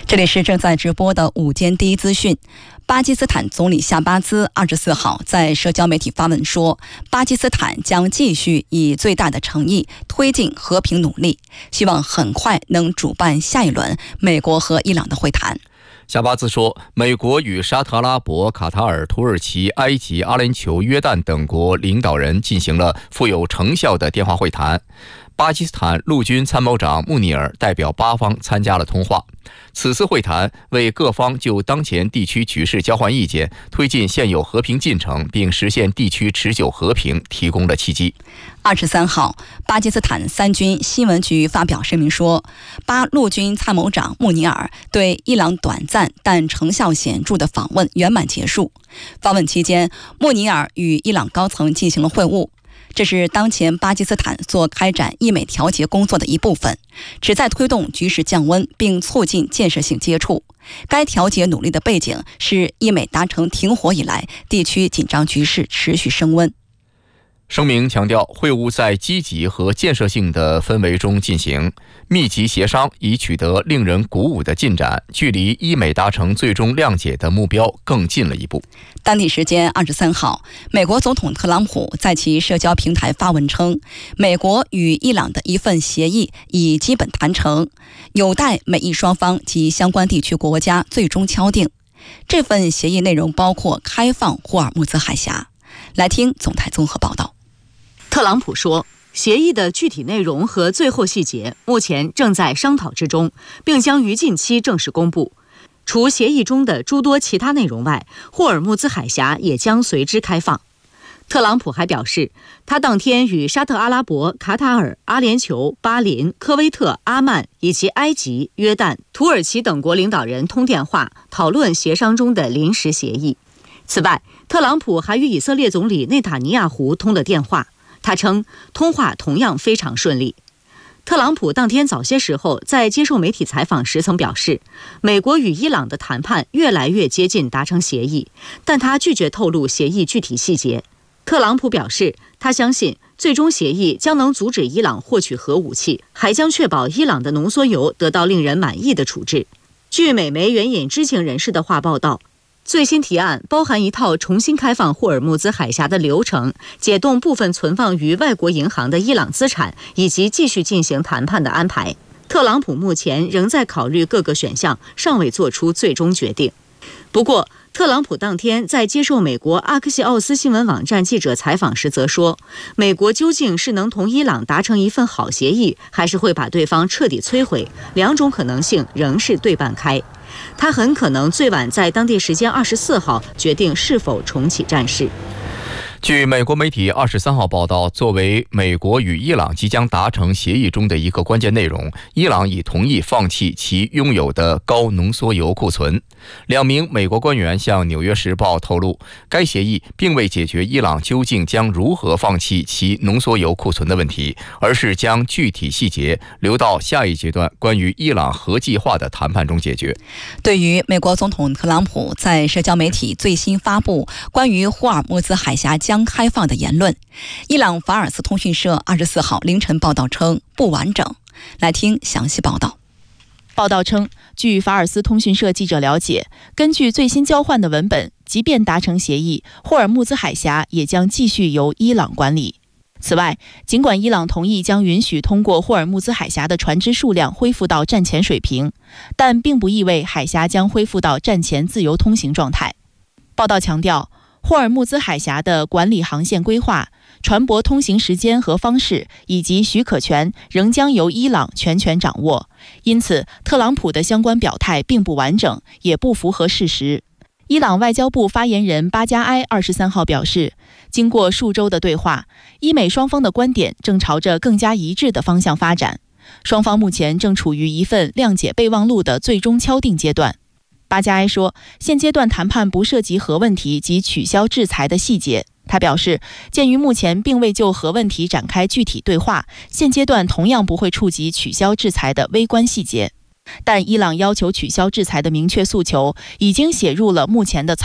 这里是正在直播的午间第一资讯。巴基斯坦总理夏巴兹24号在社交媒体发文说，巴基斯坦将继续以最大的诚意推进和平努力，希望很快能主办下一轮美国和伊朗的会谈。 夏巴兹说，美国与沙特阿拉伯、卡塔尔、土耳其、埃及、阿联酋、约旦等国领导人进行了富有成效的电话会谈。巴基斯坦陆军参谋长穆尼尔代表巴方参加了通话。此次会谈为各方就当前地区局势交换意见，推进现有和平进程，并实现地区持久和平提供了契机。 23号，巴基斯坦三军新闻局发表声明说，巴陆军参谋长穆尼尔对伊朗短暂但成效显著的访问圆满结束。访问期间，穆尼尔与伊朗高层进行了会晤。这是当前巴基斯坦所开展伊美调节工作的一部分，旨在推动局势降温并促进建设性接触。该调节努力的背景是伊美达成停火以来，地区紧张局势持续升温。 声明强调，会晤在积极和建设性的氛围中进行，密集协商已取得令人鼓舞的进展，距离伊美达成最终谅解的目标更近了一步。 当地时间23号，美国总统特朗普在其社交平台发文称，美国与伊朗的一份协议已基本谈成，有待美伊双方及相关地区国家最终敲定。这份协议内容包括开放霍尔木兹海峡。来听总台综合报道。 特朗普说，协议的具体内容和最后细节目前正在商讨之中，并将于近期正式公布。除协议中的诸多其他内容外，霍尔木兹海峡也将随之开放。特朗普还表示，他当天与沙特阿拉伯、卡塔尔、阿联酋、巴林、科威特、阿曼以及埃及、约旦、土耳其等国领导人通电话，讨论协商中的临时协议。此外，特朗普还与以色列总理内塔尼亚胡通了电话。他称，通话同样非常顺利。特朗普当天早些时候在接受媒体采访时曾表示，美国与伊朗的谈判越来越接近达成协议，但他拒绝透露协议具体细节。特朗普表示，他相信最终协议将能阻止伊朗获取核武器，还将确保伊朗的浓缩铀得到令人满意的处置。据美媒援引知情人士的话报道，最新提案包含一套重新开放霍尔木兹海峡的流程，解冻部分存放于外国银行的伊朗资产，以及继续进行谈判的安排。特朗普目前仍在考虑各个选项，尚未做出最终决定。不过，特朗普当天在接受美国阿克西奥斯新闻网站记者采访时则说，美国究竟是能同伊朗达成一份好协议，还是会把对方彻底摧毁，两种可能性仍是对半开。他很可能最晚在当地时间24号决定是否重启战事。 据美国媒体23号报道，作为美国与伊朗即将达成协议中的一个关键内容，伊朗已同意放弃其拥有的高浓缩铀库存。2名美国官员向《纽约时报》透露，该协议并未解决伊朗究竟将如何放弃其浓缩铀库存的问题，而是将具体细节留到下一阶段关于伊朗核计划的谈判中解决。 对于美国总统特朗普在社交媒体最新发布关于霍尔木兹海峡将开放的言论，伊朗法尔斯通讯社24号凌晨报道称不完整。来听详细报道。 报道称，据法尔斯通讯社记者了解，根据最新交换的文本，即便达成协议，霍尔木兹海峡也将继续由伊朗管理。此外，尽管伊朗同意将允许通过霍尔木兹海峡的船只数量恢复到战前水平，但并不意味海峡将恢复到战前自由通行状态。报道强调，霍尔木兹海峡的管理航线规划、船舶通行时间和方式以及许可权仍将由伊朗全权掌握，因此特朗普的相关表态并不完整，也不符合事实。伊朗外交部发言人巴加埃23号表示，经过数周的对话，伊美双方的观点正朝着更加一致的方向发展，双方目前正处于一份谅解备忘录的最终敲定阶段。巴加埃说，现阶段谈判不涉及核问题及取消制裁的细节。他表示，鉴于目前并未就核问题展开具体对话，现阶段同样不会触及取消制裁的微观细节。但伊朗要求取消制裁的明确诉求已经写入了目前的